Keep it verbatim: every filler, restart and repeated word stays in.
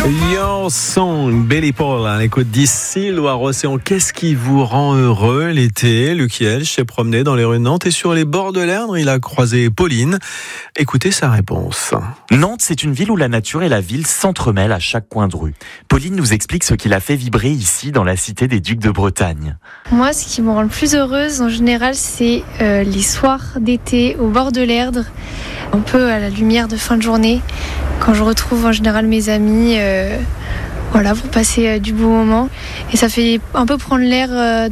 Your Song, Billy Paul, à l'écoute d'ici, Loire-Océan. Qu'est-ce qui vous rend heureux l'été? Luc Hielsch s'est promené dans les rues de Nantes et sur les bords de l'Erdre, il a croisé Pauline. Écoutez sa réponse. Nantes, c'est une ville où la nature et la ville s'entremêlent à chaque coin de rue. Pauline nous explique ce qui l'a fait vibrer ici, dans la cité des Ducs de Bretagne. Moi, ce qui me rend le plus heureuse, en général, c'est euh, les soirs d'été au bord de l'Erdre, un peu à la lumière de fin de journée, quand je retrouve en général mes amis, euh, voilà, pour passer euh, du beau moment. Et ça fait un peu prendre l'air euh,